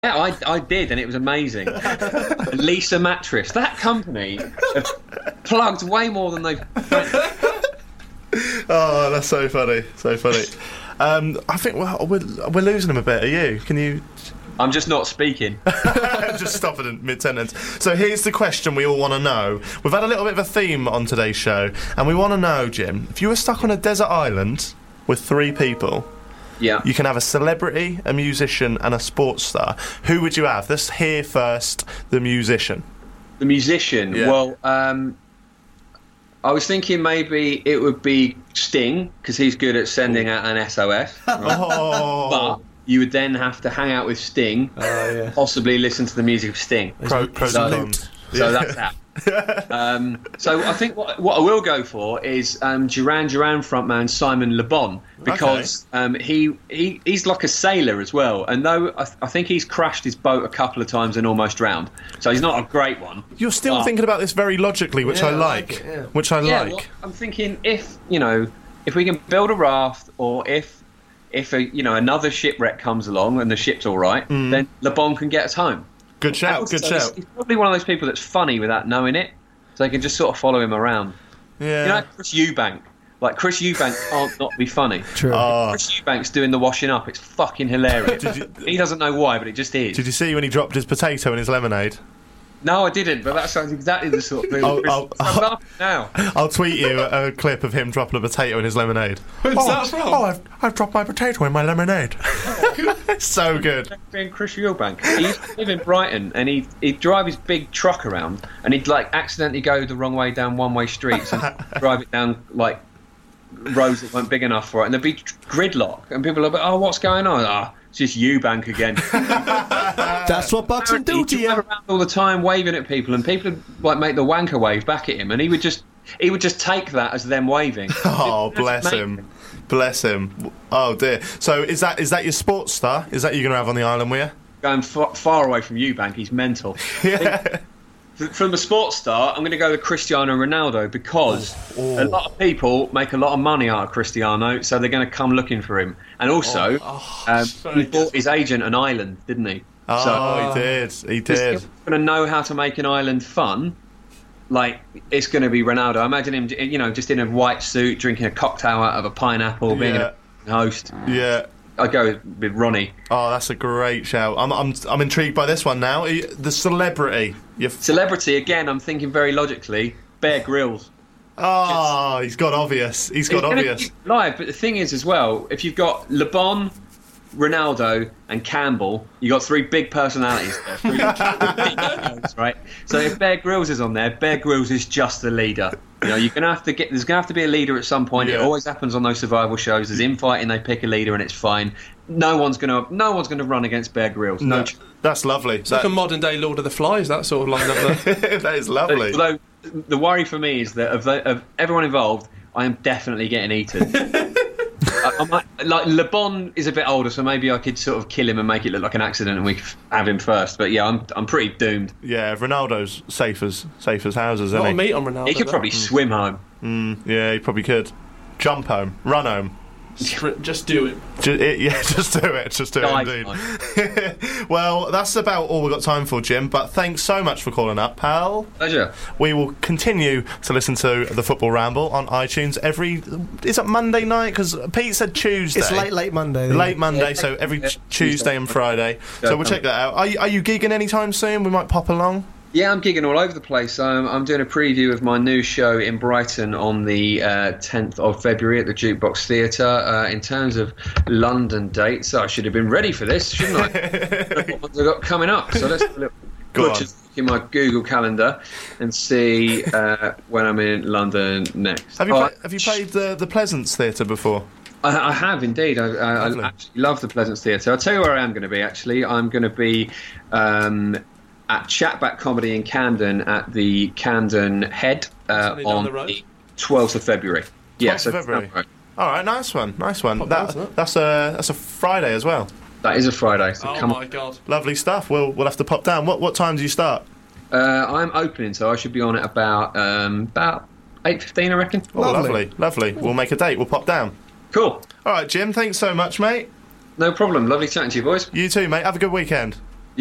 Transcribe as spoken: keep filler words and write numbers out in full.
I, I did, and it was amazing. Lisa Mattress, that company have plugged way more than they've. Oh, that's so funny, so funny. Um, I think well, we're we're losing him a bit. Are you? Can you? I'm just not speaking. Just stop it in mid-sentence. So here's the question we all want to know. We've had a little bit of a theme on today's show, and we want to know, Jim, if you were stuck on a desert island with three people, yeah, you can have a celebrity, a musician, and a sports star. Who would you have? Let's hear first the musician. The musician. Yeah. Well, um, I was thinking maybe it would be Sting, because he's good at sending out an S O S. Right? Oh. But you would then have to hang out with Sting, Oh, yeah. possibly listen to the music of Sting. Pro, pros So- and cons. So Yeah. that's that. um, so I think what, what I will go for is um, Duran Duran frontman Simon Le Bon, because Okay. um, he, he he's like a sailor as well, and though I, th- I think he's crashed his boat a couple of times and almost drowned, so he's not a great one. You're still But- thinking about this very logically, which Yeah, I I like. like it, yeah. Which I Yeah, like. well, I'm thinking if you know if we can build a raft, or if if a, you know another shipwreck comes along and the ship's all right, then Le Bon can get us home. Good shout, Also, good he's- shout. He's probably one of those people that's funny without knowing it, so they can just sort of follow him around. Yeah. You know, Chris Eubank. Like, Chris Eubank can't not be funny. True. Oh, Chris Eubank's doing the washing up. It's fucking hilarious. Did you- He doesn't know why, but it just is. did you see when he dropped his potato in his lemonade? No, I didn't, but that sounds exactly the sort of thing. Oh, Chris, oh, I'm oh. laughing now. I'll tweet you a, a clip of him dropping a potato in his lemonade. Where's oh, that from? Oh, I've, I've dropped my potato in my lemonade. So good. Being Chris Eubank, he used to live in Brighton, and he'd, he'd drive his big truck around, and he'd like accidentally go the wrong way down one-way streets and drive it down like roads that weren't big enough for it, and there'd be gridlock, and people are like, "Oh, what's going on?" Ah, it's just Eubank again. That's what boxing do to He'd drive you. around all the time waving at people, and people would like make the wanker wave back at him, and he would just he would just take that as them waving. Oh, That's bless amazing. him. Bless him. Oh, dear. So is that is that your sports star? Is that you're going to have on the island with Going far, far away from Eubank, he's mental. you? Yeah. From a sports star, I'm going to go with Cristiano Ronaldo, because Oh. a lot of people make a lot of money out of Cristiano, so they're going to come looking for him. And also, Oh, um, sorry, he bought his agent an island, didn't he? Oh, so he did. He if did. he's going to know how to make an island fun, like, it's going to be Ronaldo. I imagine him, you know, just in a white suit, drinking a cocktail out of a pineapple, being Yeah. a host. Yeah. I'd go with Ronnie. Oh, that's a great shout. I'm I'm I'm intrigued by this one now. You- The celebrity. You f- Celebrity, again, I'm thinking very logically, Bear Grylls. oh, he's got obvious. He's got He's gonna obvious. keep live, but the thing is as well, if you've got Le Bon, Ronaldo, and Campbell, you got three big personalities there, three big egos, right? So if Bear Grylls is on there, Bear Grylls is just the leader. You know, you're gonna have to get. There's gonna have to be a leader at some point. It Yeah. always happens on those survival shows. There's infighting, they pick a leader, and it's fine. No one's gonna. No one's gonna run against Bear Grylls. No. No, that's lovely. It's like a modern day Lord of the Flies, that sort of lined up there. That is lovely. Although the worry for me is that of, the, of everyone involved, I am definitely getting eaten. I, I might, like Le Bon is a bit older, so maybe I could sort of kill him and make it look like an accident, and we could have him first. But yeah, I'm I'm pretty doomed. Yeah, Ronaldo's safe as safe as houses, A lot isn't of he? meat on Ronaldo. He could though. probably swim home. Mm, yeah, he probably could. Jump home, run home. Just, just do it. Just, it, yeah, just do it. Just do it, Dive indeed. Well, that's about all we've got time for, Jim. But thanks so much for calling up, pal. Pleasure. We will continue to listen to the Football Ramble on iTunes every. Is it Monday night? Because Pete said Tuesday. It's late, late Monday. Late Monday, Yeah, so every yeah, t- Tuesday and Friday. Yeah, So we'll check that out. Are you, are you gigging anytime soon? We might pop along. Yeah, I'm gigging all over the place. Um, I'm doing a preview of my new show in Brighton on the uh, tenth of February at the Jukebox Theatre. Uh, in terms of London dates, I should have been ready for this, shouldn't I? Look what ones I've got coming up. So let's have a little Go butcher's on. look in my Google calendar and see uh, when I'm in London next. Have you Oh, pla- have you played the the Pleasance Theatre before? I, I have indeed. I, I, Lovely. I actually love the Pleasance Theatre. I'll tell you where I am going to be, actually. I'm going to be um, at Chatback Comedy in Camden at the Camden Head uh, only down on the road. the twelfth of February. Yeah, twelfth of so February. down the road. All right, nice one, nice one. Not That, bad, isn't it? that's a that's a Friday as well. That is a Friday. So Oh come my on. god. Lovely stuff. We'll we'll have to pop down. What what time do you start? Uh, I'm opening, so I should be on at about um, about eight fifteen, I reckon. Oh, Lovely. lovely, lovely. We'll make a date. We'll pop down. Cool. All right, Jim. Thanks so much, mate. No problem. Lovely chatting to you, boys. You too, mate. Have a good weekend.